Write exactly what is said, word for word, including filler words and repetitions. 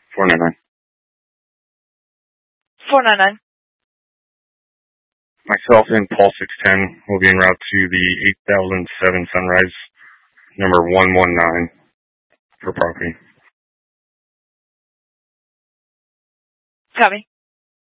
four nine nine. four nine nine. Myself and Paul six ten will be en route to the eight thousand seven Sunrise, number one one nine, for property. Copy.